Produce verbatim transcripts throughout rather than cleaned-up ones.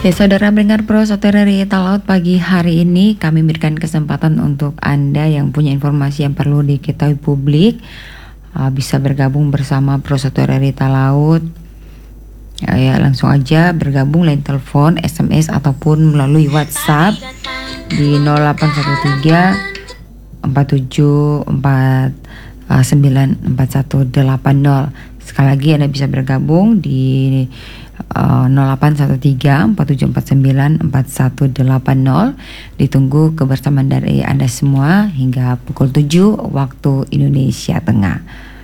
Ya, saudara pendengar Pro Saudara Realita Laut, pagi hari ini kami berikan kesempatan untuk Anda yang punya informasi yang perlu diketahui publik, uh, bisa bergabung bersama Pro Saudara Realita Laut. Ya, ya, langsung aja bergabung lewat telepon, S M S ataupun melalui WhatsApp di nol delapan satu tiga empat tujuh empat sembilan empat satu delapan nol. Sekali lagi Anda bisa bergabung di uh, nol delapan satu tiga empat tujuh empat sembilan empat satu delapan nol. Ditunggu kebersamaan dari Anda semua hingga pukul tujuh waktu Indonesia Tengah.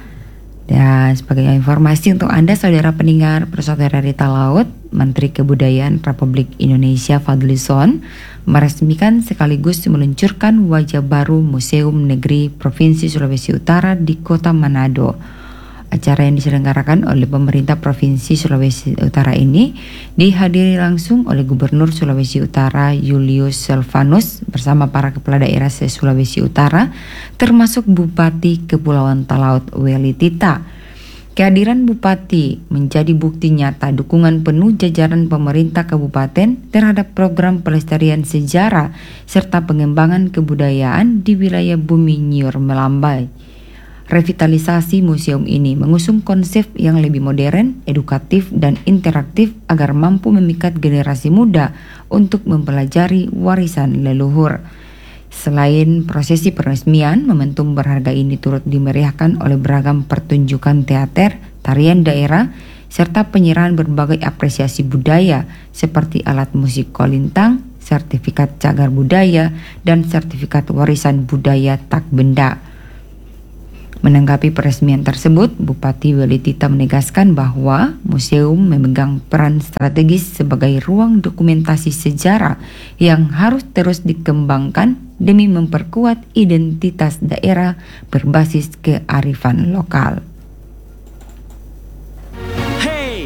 Dan sebagai informasi untuk Anda saudara pendengar Persaudaraan Realita Laut, Menteri Kebudayaan Republik Indonesia Fadlizon meresmikan sekaligus meluncurkan wajah baru Museum Negeri Provinsi Sulawesi Utara di Kota Manado. Acara yang diselenggarakan oleh pemerintah Provinsi Sulawesi Utara ini dihadiri langsung oleh Gubernur Sulawesi Utara Julius Silvanus bersama para kepala daerah se-Sulawesi Utara, termasuk Bupati Kepulauan Talaut Weli Tita. Kehadiran Bupati menjadi bukti nyata dukungan penuh jajaran pemerintah kabupaten terhadap program pelestarian sejarah serta pengembangan kebudayaan di wilayah Bumi Nyur Melambai. Revitalisasi museum ini mengusung konsep yang lebih modern, edukatif, dan interaktif agar mampu memikat generasi muda untuk mempelajari warisan leluhur. Selain prosesi peresmian, momentum berharga ini turut dimeriahkan oleh beragam pertunjukan teater, tarian daerah, serta penyerahan berbagai apresiasi budaya seperti alat musik kolintang, sertifikat cagar budaya, dan sertifikat warisan budaya tak benda. Menanggapi peresmian tersebut, Bupati Weli Tita menegaskan bahwa museum memegang peran strategis sebagai ruang dokumentasi sejarah yang harus terus dikembangkan demi memperkuat identitas daerah berbasis kearifan lokal.